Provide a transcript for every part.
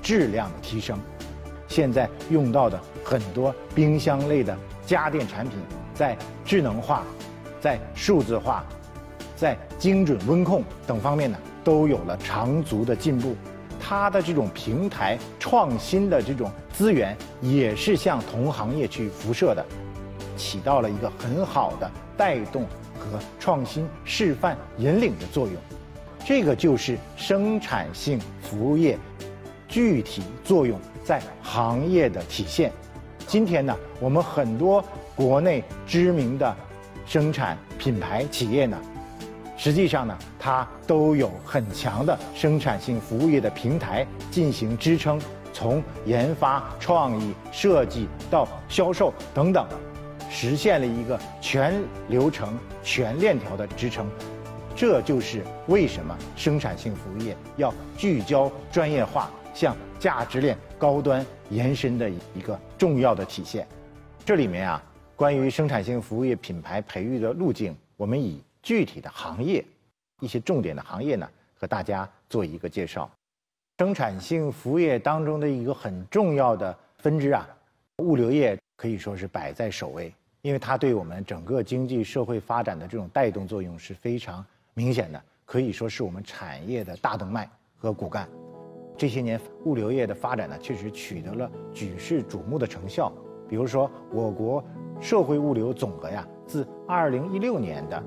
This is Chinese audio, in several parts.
质量的提升。现在用到的很多冰箱类的家电产品，在智能化、在数字化、在精准温控等方面呢，都有了长足的进步。它的这种平台创新的这种资源，也是向同行业去辐射的，起到了一个很好的带动和创新示范引领的作用。这个就是生产性服务业具体作用在行业的体现。今天呢，我们很多国内知名的生产品牌企业呢，实际上呢，它都有很强的生产性服务业的平台进行支撑，从研发、创意、设计到销售等等，实现了一个全流程、全链条的支撑。这就是为什么生产性服务业要聚焦专业化，向价值链高端延伸的一个重要的体现。这里面啊，关于生产性服务业品牌培育的路径，我们以具体的行业、一些重点的行业呢，和大家做一个介绍。生产性服务业当中的一个很重要的分支啊，物流业可以说是摆在首位，因为它对我们整个经济社会发展的这种带动作用是非常明显的，可以说是我们产业的大动脉和骨干。这些年物流业的发展呢，确实取得了举世瞩目的成效。比如说，我国社会物流总额呀，自2016年的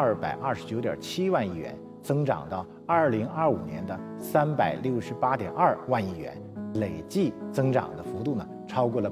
229.7万亿元增长到2025年的368.2万亿元，累计增长的幅度呢超过了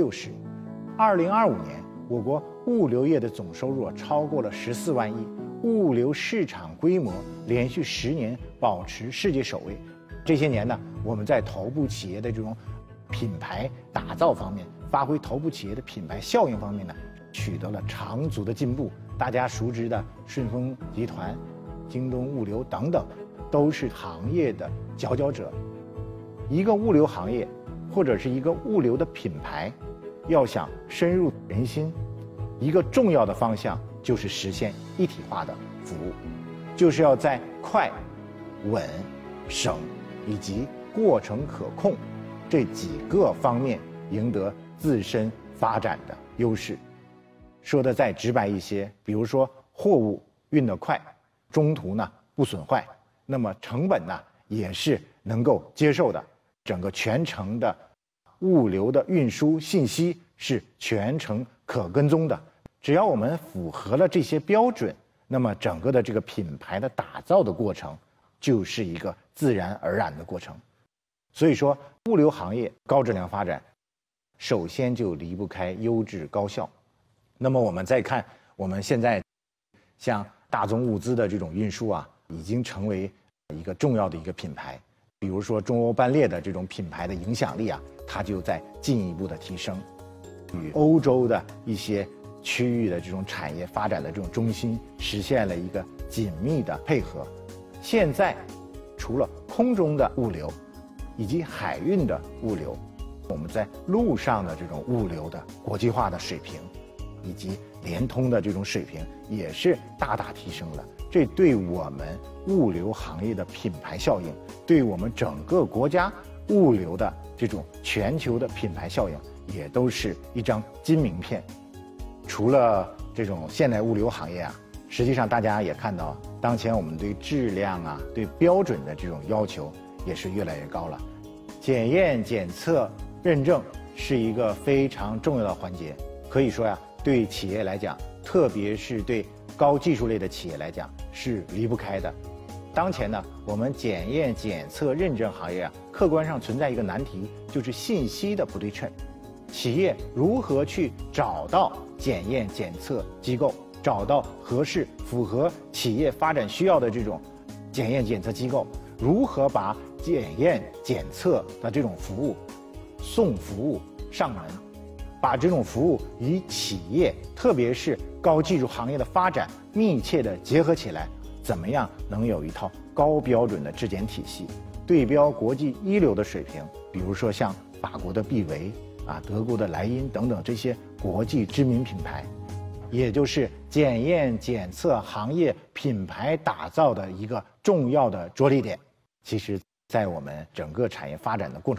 60%。2025年，我国物流业的总收入超过了14万亿，物流市场规模连续10年保持世界首位。这些年呢，我们在头部企业的这种品牌打造方面，发挥头部企业的品牌效应方面呢，取得了长足的进步。大家熟知的顺丰集团、京东物流等等，都是行业的佼佼者。一个物流行业或者是一个物流的品牌，要想深入人心，一个重要的方向就是实现一体化的服务，就是要在快、稳、省以及过程可控这几个方面赢得自身发展的优势。说的再直白一些，比如说货物运得快，中途呢不损坏，那么成本呢也是能够接受的，整个全程的物流的运输信息是全程可跟踪的。只要我们符合了这些标准，那么整个的这个品牌的打造的过程就是一个自然而然的过程。所以说，物流行业高质量发展，首先就离不开优质高效。那么我们再看，我们现在像大宗物资的这种运输啊，已经成为一个重要的一个品牌。比如说中欧班列的这种品牌的影响力啊，它就在进一步的提升，与欧洲的一些区域的这种产业发展的这种中心实现了一个紧密的配合。现在除了空中的物流以及海运的物流，我们在陆上的这种物流的国际化的水平以及联通的这种水平也是大大提升了。这对我们物流行业的品牌效应，对我们整个国家物流的这种全球的品牌效应，也都是一张金名片。除了这种现代物流行业啊，实际上大家也看到，当前我们对质量啊、对标准的这种要求也是越来越高了。检验、检测、认证是一个非常重要的环节，可以说呀，对企业来讲，特别是对高技术类的企业来讲是离不开的。当前呢，我们检验、检测、认证行业啊，客观上存在一个难题，就是信息的不对称。企业如何去找到检验检测机构，找到合适符合企业发展需要的这种检验检测机构，如何把检验检测的这种服务送服务上门，把这种服务与企业特别是高技术行业的发展密切的结合起来，怎么样能有一套高标准的质检体系，对标国际一流的水平，比如说像法国的必维啊、德国的莱茵等等这些国际知名品牌，也就是检验检测行业品牌打造的一个重要的着力点。其实在我们整个产业发展的过程